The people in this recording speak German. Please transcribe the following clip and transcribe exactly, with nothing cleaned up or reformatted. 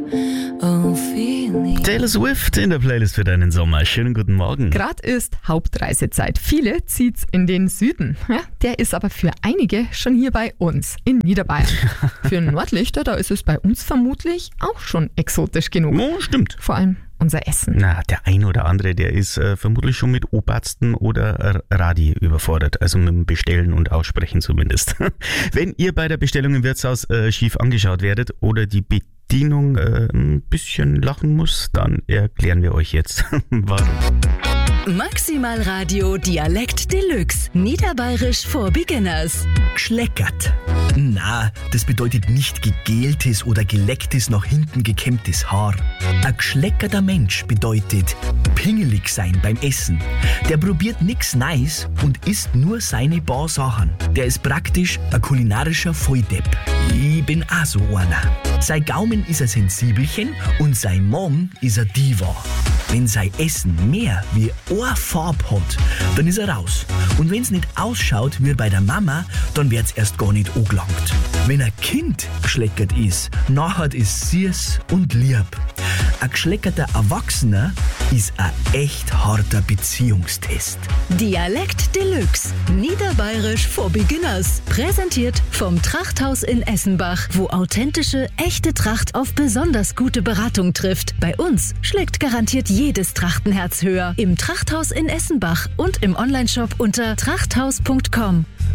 Taylor Swift in der Playlist für deinen Sommer. Schönen guten Morgen. Gerade ist Hauptreisezeit. Viele zieht's in den Süden. Ja, der ist aber für einige schon hier bei uns in Niederbayern. Für Nordlichter, da ist es bei uns vermutlich auch schon exotisch genug. Oh, stimmt. Vor allem unser Essen. Na, der ein oder andere, der ist äh, vermutlich schon mit Obersten oder R- Radi überfordert. Also mit dem Bestellen und Aussprechen zumindest. Wenn ihr bei der Bestellung im Wirtshaus äh, schief angeschaut werdet oder die Bedienung äh, ein bisschen lachen muss, dann erklären wir euch jetzt, warum. Maximal Radio Dialekt Deluxe. Niederbayerisch for Beginners. Gschleckert. Na, das bedeutet nicht gegeltes oder gelecktes nach hinten gekämmtes Haar. Ein gschleckerter Mensch bedeutet pingelig sein beim Essen. Der probiert nix Neues und isst nur seine paar Sachen. Der ist praktisch ein kulinarischer Volldepp. Ich bin auch so einer. Sein Gaumen ist ein Sensibelchen und sein Magen ist ein Diva. Wenn sein Essen mehr wie eine Farbe hat, dann ist er raus. Und wenn es nicht ausschaut wie bei der Mama, dann wird's erst gar nicht angelangt. Wenn ein Kind gschleckert ist, nachher ist süß und lieb. Ein geschleckerter Erwachsener ist ein echt harter Beziehungstest. Dialekt Deluxe. Niederbayerisch for Beginners. Präsentiert vom Trachthaus in Essenbach, wo authentische, echte Tracht auf besonders gute Beratung trifft. Bei uns schlägt garantiert jedes Trachtenherz höher. Im Trachthaus in Essenbach und im Onlineshop unter trachthaus punkt com.